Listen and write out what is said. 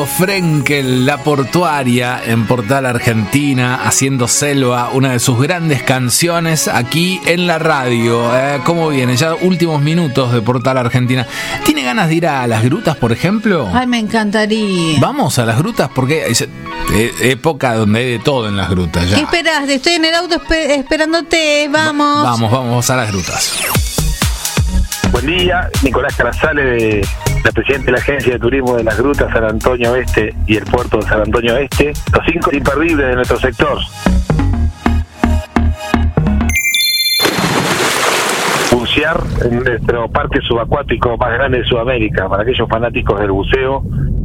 Frenkel, La Portuaria, en Portal Argentina, haciendo Selva, una de sus grandes canciones aquí en la radio. ¿Cómo viene? Ya últimos minutos de Portal Argentina. ¿Tiene ganas de ir a las grutas, por ejemplo? Ay, me encantaría. Vamos a las grutas porque es época donde hay de todo en las grutas. Ya. ¿Qué esperás? Estoy en el auto esperándote. Vamos. Vamos a las grutas. Buen día, Nicolás Carazale, la presidenta de la Agencia de Turismo de las Grutas San Antonio Oeste y el puerto de San Antonio Oeste, los 5 imperdibles de nuestro sector. Bucear en nuestro parque subacuático más grande de Sudamérica, para aquellos fanáticos del buceo.